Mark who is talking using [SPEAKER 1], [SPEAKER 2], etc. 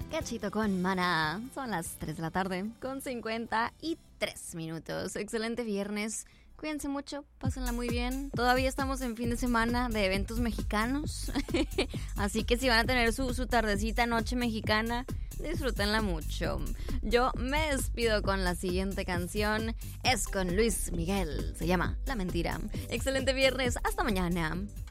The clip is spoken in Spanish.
[SPEAKER 1] Cachito con Maná. Son las 3 de la tarde con 53 minutos. Excelente viernes. Cuídense mucho, pásenla muy bien. Todavía estamos en fin de semana de eventos mexicanos. Así que si van a tener su tardecita, noche mexicana, disfrútenla mucho. Yo me despido con la siguiente canción. Es con Luis Miguel. Se llama La Mentira. Excelente viernes. Hasta mañana.